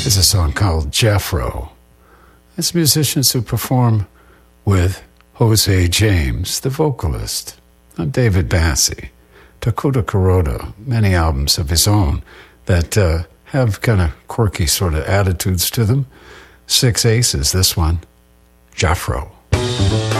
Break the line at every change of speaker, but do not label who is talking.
is a song called Jethro. It's musicians who perform with Jose James, the vocalist. I'm David Bassie. Takuta Kuroda, many albums of his own that have kind of quirky sort of attitudes to them. Six Aces, this one, Jethro.